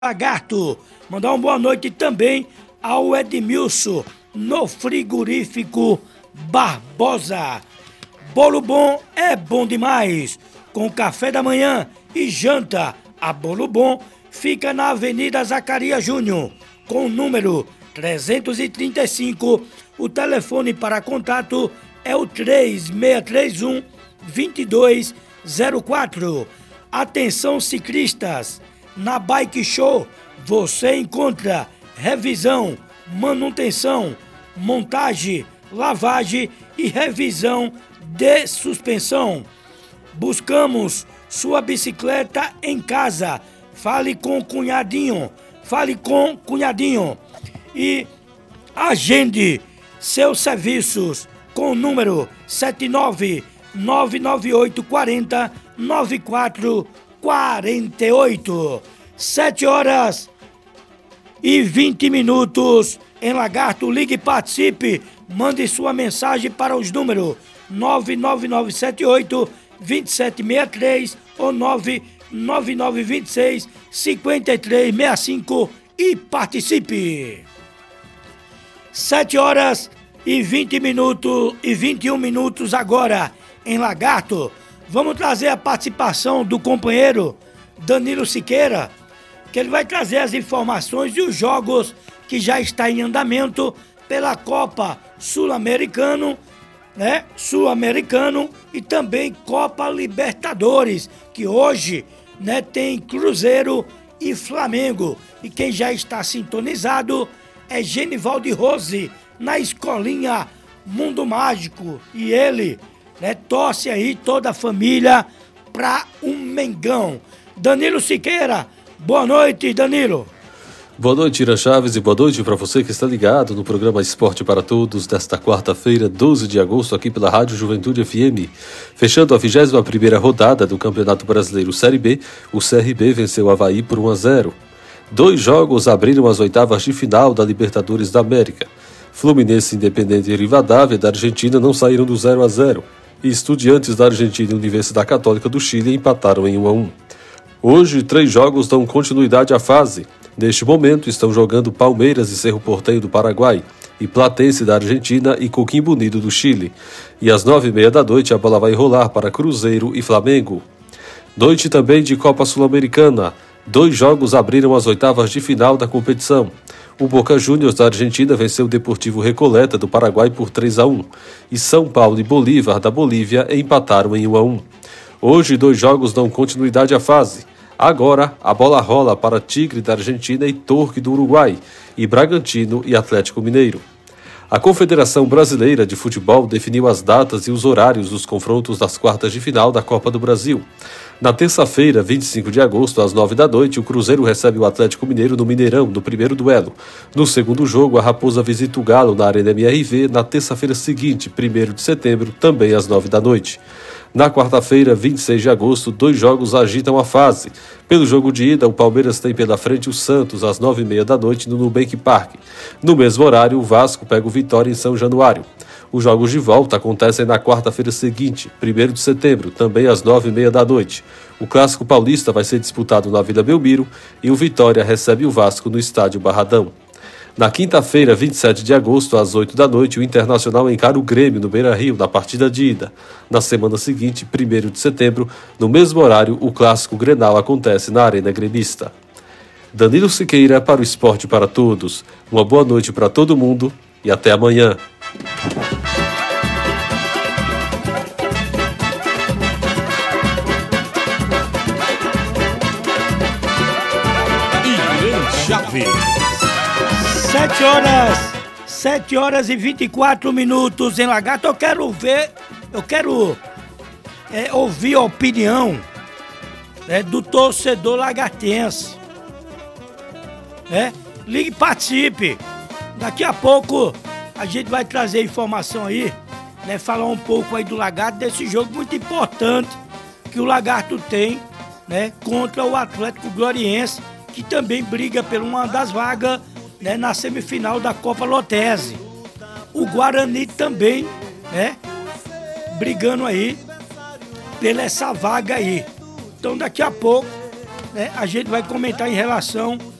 Lagarto. Mandar uma boa noite também ao Edmilson, no frigorífico Barbosa. Bolo Bom é bom demais. Com café da manhã e janta, a Bolo Bom fica na Avenida Zacarias Júnior, com o número 335. O telefone para contato é o 3631-2204. Atenção ciclistas, na Bike Show você encontra revisão, manutenção, montagem, lavagem e revisão de suspensão. Buscamos sua bicicleta em casa. Fale com o cunhadinho. E agende seus serviços com o número 79998409448. 7h20 em Lagarto. Ligue e participe. Mande sua mensagem para os números 99978-2763 ou 99926-5365 e participe. 7h21 agora em Lagarto. Vamos trazer a participação do companheiro Danilo Siqueira, que ele vai trazer as informações e os jogos que já está em andamento pela Copa Sul-Americano, né? Sul-Americano e também Copa Libertadores, que hoje, né, tem Cruzeiro e Flamengo. E quem já está sintonizado é Genivaldo Rose, na escolinha Mundo Mágico. E ele, né, torce aí toda a família para um Mengão. Danilo Siqueira, boa noite, Danilo. Boa noite, Ira Chaves, e boa noite para você que está ligado no programa Esporte para Todos desta quarta-feira, 12 de agosto, aqui pela Rádio Juventude FM. Fechando a 21ª rodada do Campeonato Brasileiro Série B, o CRB venceu o Avaí por 1-0. 2 jogos abriram as oitavas de final da Libertadores da América. Fluminense, Independente e Rivadavia da Argentina não saíram do 0-0. E Estudiantes da Argentina e Universidade Católica do Chile empataram em 1-1. Hoje, 3 jogos dão continuidade à fase. Neste momento, estão jogando Palmeiras e Cerro Porteño do Paraguai, e Platense da Argentina e Coquimbo Unido do Chile. E às 9h30 a bola vai rolar para Cruzeiro e Flamengo. Noite também de Copa Sul-Americana. 2 jogos abriram as oitavas de final da competição. O Boca Juniors da Argentina venceu o Deportivo Recoleta do Paraguai por 3-1. E São Paulo e Bolívar da Bolívia empataram em 1-1. Hoje, 2 jogos dão continuidade à fase. Agora, a bola rola para Tigre da Argentina e Torque do Uruguai, e Bragantino e Atlético Mineiro. A Confederação Brasileira de Futebol definiu as datas e os horários dos confrontos das quartas de final da Copa do Brasil. Na terça-feira, 25 de agosto, às 9h, o Cruzeiro recebe o Atlético Mineiro no Mineirão, no primeiro duelo. No segundo jogo, a Raposa visita o Galo na Arena MRV, na terça-feira seguinte, 1º de setembro, também às 9h. Na quarta-feira, 26 de agosto, 2 jogos agitam a fase. Pelo jogo de ida, o Palmeiras tem pela frente o Santos às 9h30 no Nubank Park. No mesmo horário, o Vasco pega o Vitória em São Januário. Os jogos de volta acontecem na quarta-feira seguinte, 1º de setembro, também às 9h30. O Clássico Paulista vai ser disputado na Vila Belmiro e o Vitória recebe o Vasco no Estádio Barradão. Na quinta-feira, 27 de agosto, às 8h, o Internacional encara o Grêmio no Beira-Rio, na partida de ida. Na semana seguinte, 1º de setembro, no mesmo horário, o Clássico Grenal acontece na Arena Gremista. Danilo Siqueira para o Esporte para Todos. Uma boa noite para todo mundo e até amanhã. Chaves. 7h24 em Lagarto. Eu quero ouvir a opinião, né, do torcedor lagartense. Ligue e participe. Daqui a pouco a gente vai trazer informação aí, né, falar um pouco aí do Lagarto, desse jogo muito importante que o Lagarto tem, né, contra o Atlético Gloriense, que também briga por uma das vagas, né, na semifinal da Copa Lotese. O Guarani também, né, brigando aí pela essa vaga aí. Então daqui a pouco né, a gente vai comentar em relação